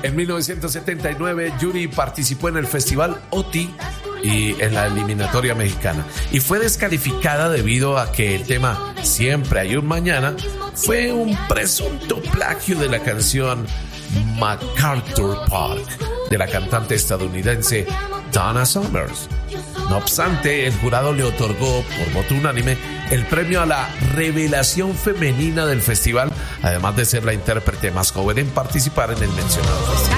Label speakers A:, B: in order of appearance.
A: En 1979, Yuri participó en el festival OTI y en la eliminatoria mexicana, y fue descalificada debido a que el tema Siempre hay un mañana fue un presunto plagio de la canción MacArthur Park de la cantante estadounidense Donna Summers. No obstante, el jurado le otorgó por voto unánime el premio a la revelación femenina del festival, además de ser la intérprete más joven en participar en el mencionado festival.